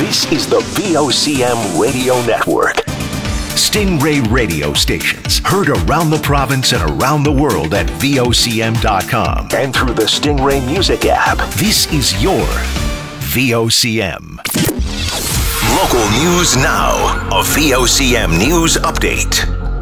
This is the VOCM Radio Network. Stingray radio stations heard around the province and around the world at VOCM.com and through the Stingray Music app. This is your VOCM. Local news now. A VOCM news update.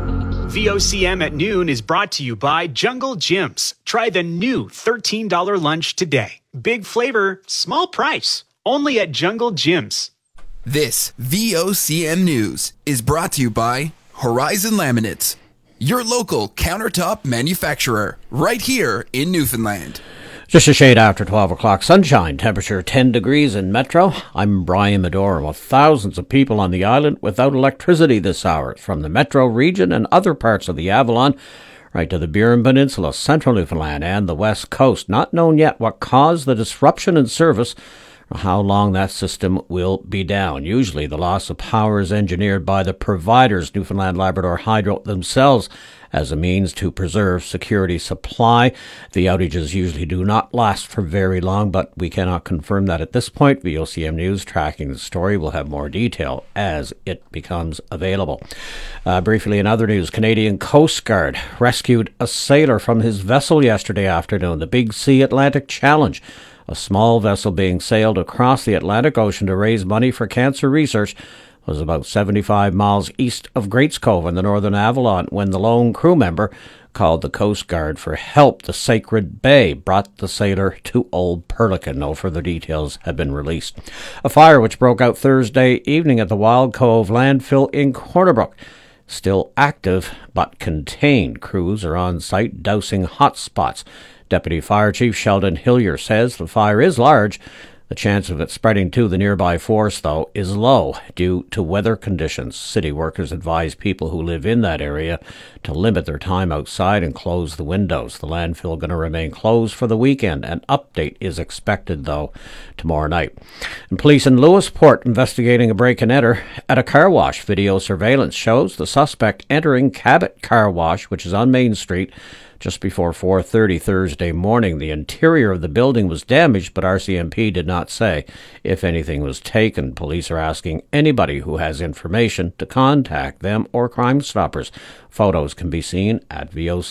VOCM at noon is brought to you by Jungle Gyms. Try the new $13 lunch today. Big flavor, small price. Only at Jungle Gyms. This VOCM news is brought to you by Horizon Laminates, your local countertop manufacturer, right here in Newfoundland. Just a shade after 12 o'clock, sunshine, temperature 10 degrees in Metro. I'm Brian Medora. With thousands of people on the island without electricity this hour, from the Metro region and other parts of the Avalon, right to the Burin Peninsula, central Newfoundland, and the west coast. Not known yet what caused the disruption in service or how long that system will be down. Usually the loss of power is engineered by the providers, Newfoundland Labrador Hydro themselves, as a means to preserve security supply. The outages usually do not last for very long, but we cannot confirm that at this point. VOCM News tracking the story will have more detail as it becomes available. Briefly in other news, Canadian Coast Guard rescued a sailor from his vessel yesterday afternoon, the Big Sea Atlantic Challenge, a small vessel being sailed across the Atlantic Ocean to raise money for cancer research. Was about 75 miles east of Greats Cove in the Northern Avalon when the lone crew member called the Coast Guard for help. The Sacred Bay brought the sailor to Old Perlican. No further details have been released. A fire which broke out Thursday evening at the Wild Cove landfill in Cornerbrook. Still active but contained. Crews are on site dousing hot spots. Deputy Fire Chief Sheldon Hillier says the fire is large. The chance of it spreading to the nearby forest, though, is low due to weather conditions. City workers advise people who live in that area to limit their time outside and close the windows. The landfill going to remain closed for the weekend. An update is expected, though, tomorrow night. And police in Lewisport investigating a break-and-enter at a car wash. Video surveillance shows the suspect entering Cabot Car Wash, which is on Main Street, just before 4:30 Thursday morning. The interior of the building was damaged, but RCMP did not say if anything was taken. Police are asking anybody who has information to contact them or Crime Stoppers. Photos can be seen at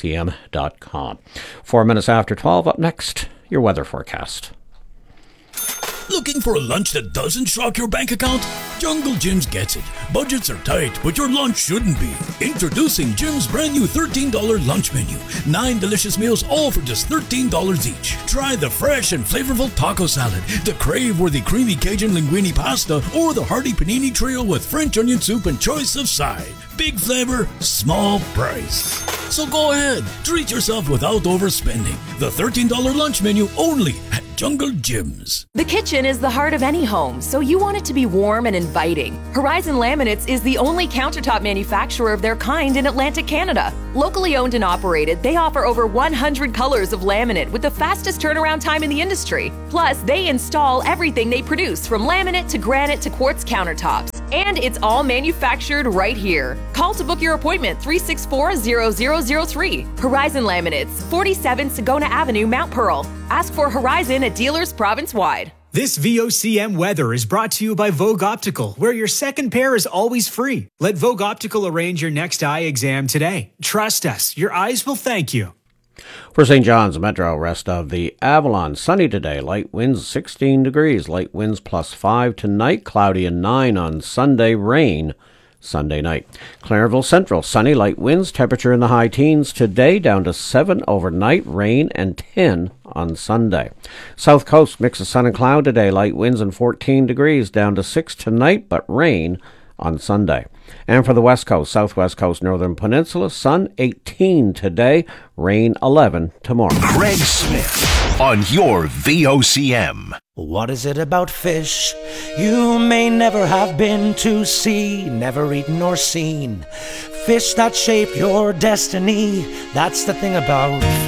VOCM.com. 4 minutes after 12, up next, your weather forecast. Looking for a lunch that doesn't shock your bank account? Jungle Jim's gets it. Budgets are tight, but your lunch shouldn't be. Introducing Jim's brand new $13 lunch menu. 9 delicious meals, all for just $13 each. Try the fresh and flavorful taco salad, the crave-worthy creamy Cajun linguine pasta, or the hearty panini trio with French onion soup and choice of side. Big flavor, small price. So go ahead, treat yourself without overspending. The $13 lunch menu only at Jungle Jim's. The kitchen is the heart of any home, so you want it to be warm and inviting. Horizon Laminates is the only countertop manufacturer of their kind in Atlantic Canada. Locally owned and operated, they offer over 100 colors of laminate with the fastest turnaround time in the industry. Plus, they install everything they produce, from laminate to granite to quartz countertops. And it's all manufactured right here. Call to book your appointment, 364-0003. Horizon Laminates, 47 Sagona Avenue, Mount Pearl. Ask for Horizon at dealers province-wide. This VOCM weather is brought to you by Vogue Optical, where your second pair is always free. Let Vogue Optical arrange your next eye exam today. Trust us, your eyes will thank you. For St. John's Metro, rest of the Avalon, sunny today, light winds 16 degrees, light winds +5 tonight, cloudy and 9 on Sunday, rain Sunday night. Clarenville Central, sunny, light winds, temperature in the high teens today, down to 7 overnight, rain and 10 on Sunday. South Coast, mix of sun and cloud today, light winds and 14 degrees, down to 6 tonight, but rain on Sunday. And for the West Coast, Southwest Coast, Northern Peninsula, sun 18 today, rain 11 tomorrow. Greg Smith on your VOCM. What is it about fish you may never have been to see, never eaten or seen? Fish that shape your destiny, that's the thing about fish.